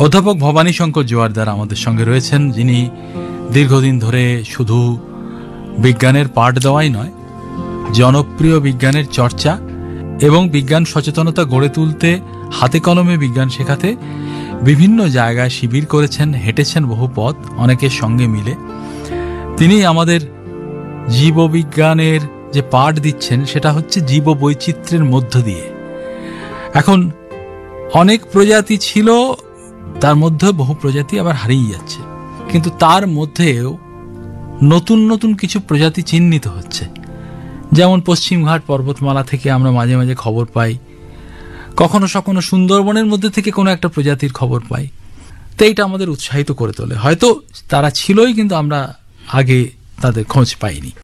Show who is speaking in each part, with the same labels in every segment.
Speaker 1: অধ্যাপক ভবানী শঙ্কর জোয়ারদার আমাদের সঙ্গে রয়েছেন, যিনি দীর্ঘদিন ধরে শুধু বিজ্ঞানের পাঠ দেওয়াই নয়, জনপ্রিয় বিজ্ঞানের চর্চা এবং বিজ্ঞান সচেতনতা গড়ে তুলতে, হাতে কলমে বিজ্ঞান শেখাতে বিভিন্ন জায়গায় শিবির করেছেন, হেঁটেছেন বহু পথ অনেকের সঙ্গে মিলে। তিনি আমাদের জীববিজ্ঞানের যে পাঠ দিচ্ছেন সেটা হচ্ছে জীব বৈচিত্র্যের মধ্য দিয়ে। এখন অনেক প্রজাতি ছিল, তার মধ্যে বহু প্রজাতি আবার হারিয়ে যাচ্ছে, কিন্তু তার মধ্যেও নতুন নতুন কিছু প্রজাতি চিহ্নিত হচ্ছে। যেমন পশ্চিমঘাট পর্বতমালা থেকে আমরা মাঝে মাঝে খবর পাই, কখনো কখনো সুন্দরবনের মধ্যে থেকে কোনো একটা প্রজাতির খবর পাই। তো এইটা আমাদের উৎসাহিত করে তোলে। হয়তো তারা ছিলই, কিন্তু আমরা আগে তাদের খোঁজ পাইনি।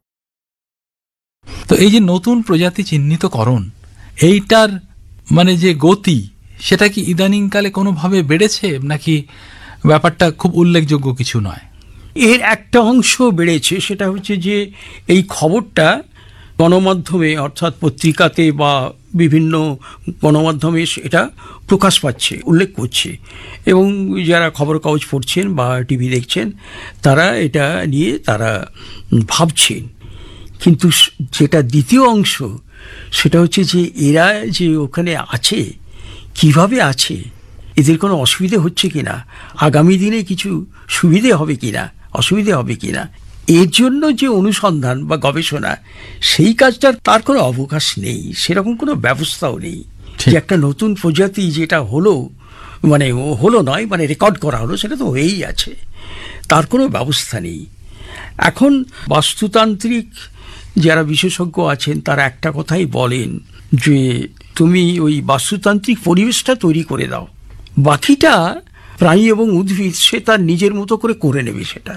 Speaker 1: তো এই যে নতুন প্রজাতি চিহ্নিতকরণ, এইটার মানে যে গতি, সেটা কি ইদানিংকালে কোনোভাবে বেড়েছে, নাকি ব্যাপারটা খুব উল্লেখযোগ্য কিছু নয়?
Speaker 2: এর একটা অংশ বেড়েছে, সেটা হচ্ছে যে এই খবরটা গণমাধ্যমে অর্থাৎ পত্রিকাতে বা বিভিন্ন গণমাধ্যমে এটা প্রকাশ পাচ্ছে, উল্লেখ করছে, এবং যারা খবর কাগজ পড়ছেন বা টিভি দেখছেন তারা এটা নিয়ে তারা ভাবছেন। কিন্তু যেটা দ্বিতীয় অংশ, সেটা হচ্ছে যে এরা যে ওখানে আছে, কিভাবে আছে, এদের কোনো অসুবিধে হচ্ছে কিনা, আগামী দিনে কিছু সুবিধে হবে কিনা, অসুবিধে হবে কিনা, এর জন্য যে অনুসন্ধান বা গবেষণা, সেই কাজটার তার কোনো অবকাশ নেই, সেরকম কোনো ব্যবস্থাও নেই। যে একটা নতুন প্রজাতি যেটা হলো, মানে হলো নয়, মানে রেকর্ড করা হলো, সেটা তো হয়েই আছে, তার কোনো ব্যবস্থা নেই। এখন বাস্তুতান্ত্রিক যারা বিশেষজ্ঞ আছেন তারা একটা কথাই বলেন যে তুমি ওই বাস্তুতান্ত্রিক পরিবেশটা তৈরি করে দাও, বাকিটা প্রাণী এবং উদ্ভিদ সে তার নিজের মতো করে করে নেবে, সেটা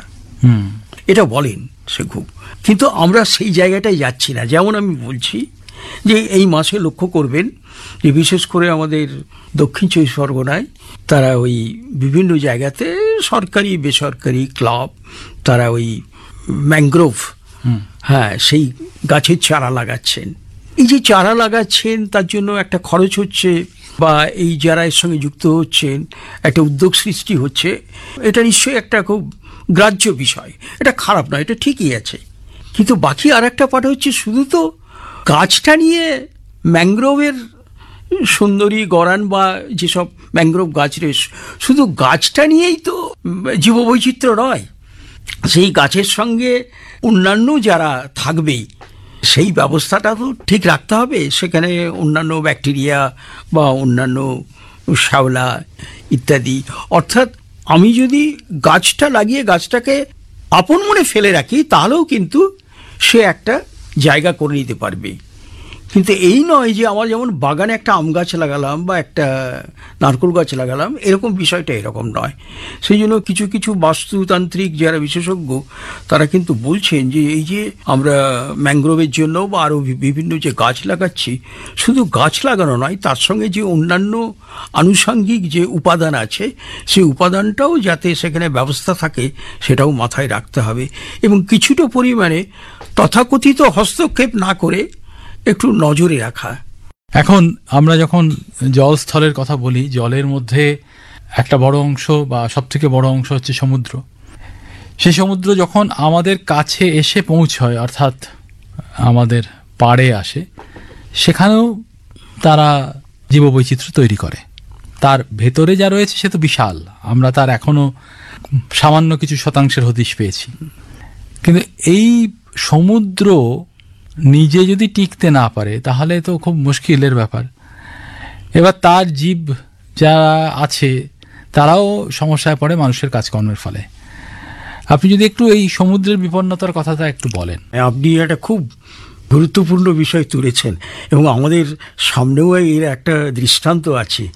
Speaker 2: এটা বলেন সে খুব। কিন্তু আমরা সেই জায়গাটায় যাচ্ছি না। যেমন আমি বলছি যে এই মাসে লক্ষ্য করবেন যে বিশেষ করে আমাদের দক্ষিণ চব্বিশ পরগনায় তারা ওই বিভিন্ন জায়গাতে সরকারি বেসরকারি ক্লাব তারা ওই ম্যানগ্রোভ, হ্যাঁ, সেই গাছের চারা লাগাচ্ছেন। এই যে চারা লাগাচ্ছেন তার জন্য একটা খরচ হচ্ছে, বা এই যারা এর সঙ্গে যুক্ত হচ্ছেন একটা উদ্যোগ সৃষ্টি হচ্ছে, এটা নিশ্চয়ই একটা খুব গ্রাহ্য বিষয়, এটা খারাপ নয়, এটা ঠিকই আছে। কিন্তু বাকি আর একটা পাঠ হচ্ছে শুধু তো গাছটা নিয়ে, ম্যানগ্রোভের সুন্দরী গড়ান বা যেসব ম্যানগ্রোভ গাছ রয়েছে, শুধু গাছটা নিয়েই তো জীববৈচিত্র্য নয়, সেই গাছের সঙ্গে অন্যান্য যারা থাকবেই সেই ব্যবস্থাটা তো ঠিক রাখতে হবে। সেখানে অন্যান্য ব্যাকটেরিয়া বা অন্যান্য শ্যাওলা ইত্যাদি, অর্থাৎ আমি যদি গাছটা লাগিয়ে গাছটাকে আপন মনে ফেলে রাখি, তাহলেও কিন্তু সে একটা জায়গা করে নিতে পারবে। কিন্তু এই নয় যে আমার যেমন বাগানে একটা আম গাছ লাগালাম বা একটা নারকেল গাছ লাগালাম, এরকম বিষয়টা এরকম নয়। সেই জন্য কিছু কিছু বাস্তুতান্ত্রিক যারা বিশেষজ্ঞ তারা কিন্তু বলছেন যে এই যে আমরা ম্যানগ্রোভের জন্য বা আরও বিভিন্ন যে গাছ লাগাচ্ছি, শুধু গাছ লাগানো নয়, তার সঙ্গে যে অন্যান্য আনুষঙ্গিক যে উপাদান আছে, সেই উপাদানটাও যাতে সেখানে ব্যবস্থা থাকে সেটাও মাথায় রাখতে হবে, এবং কিছুটা পরিমাণে তথাকথিত হস্তক্ষেপ না করে একটু নজরে রাখা।
Speaker 1: এখন আমরা যখন জলস্থলের কথা বলি, জলের মধ্যে একটা বড় অংশ বা সব থেকে বড় অংশ হচ্ছে সমুদ্র। সেই সমুদ্র যখন আমাদের কাছে এসে পৌঁছয়, অর্থাৎ আমাদের পাড়ে আসে, সেখানেও তারা জীববৈচিত্র্য তৈরি করে। তার ভেতরে যা রয়েছে সে তো বিশাল, আমরা তার এখনো সামান্য কিছু শতাংশের হদিশ পেয়েছি। কিন্তু এই সমুদ্র নিজে যদি টিকতে না পারে তাহলে তো খুব মুশকিলের ব্যাপার। এবার তার জীব যারা আছে তারাও সমস্যায় পড়ে মানুষের কাজকর্মের ফলে। আপনি যদি একটু এই সমুদ্রের বিপন্নতার কথাটা একটু বলেন।
Speaker 2: আপনি একটা খুব গুরুত্বপূর্ণ বিষয় তুলেছেন, এবং আমাদের সামনেও এর একটা দৃষ্টান্ত আছে।